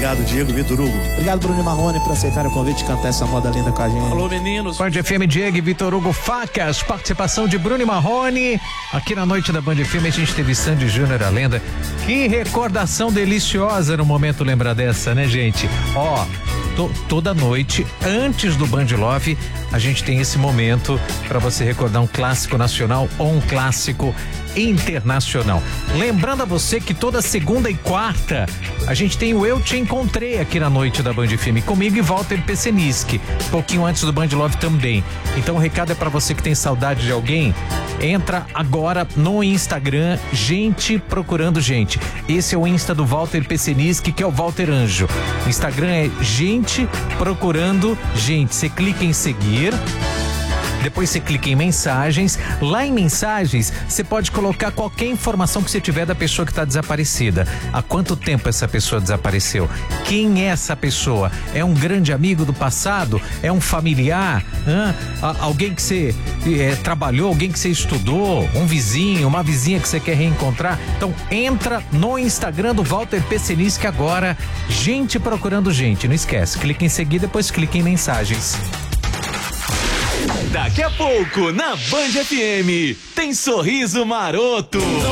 Obrigado, Diego, Vitor Hugo. Obrigado, Bruno e Marrone, por aceitar o convite de cantar essa moda linda com a gente. Alô, meninos. Band FM, Diego e Vitor Hugo Facas, participação de Bruno e Marrone. Aqui na noite da Band FM a gente teve Sandy Júnior, a lenda. Que recordação deliciosa no momento lembrar dessa, né, gente? Ó, toda noite, antes do Band Love, a gente tem esse momento para você recordar um clássico nacional ou um clássico internacional. Lembrando a você que toda segunda e quarta a gente tem o Eu Te Encontrei aqui na noite da Band FM, comigo e Walter Peseniski, pouquinho antes do Band Love também. Então o recado é para você que tem saudade de alguém, entra agora no Instagram, Gente Procurando Gente. Esse é o Insta do Walter Peseniski, que é o Walter Anjo. O Instagram é Gente Procurando Gente. Você clica em seguir. Depois você clica em mensagens. Lá em mensagens, você pode colocar qualquer informação que você tiver da pessoa que está desaparecida. Há quanto tempo essa pessoa desapareceu? Quem é essa pessoa? É um grande amigo do passado? É um familiar? Alguém que você trabalhou? Alguém que você estudou? Um vizinho? Uma vizinha que você quer reencontrar? Então entra no Instagram do Walter Peseniski agora. Gente Procurando Gente. Não esquece, clica em seguir, depois clica em mensagens. Daqui a pouco, na Band FM, tem Sorriso Maroto.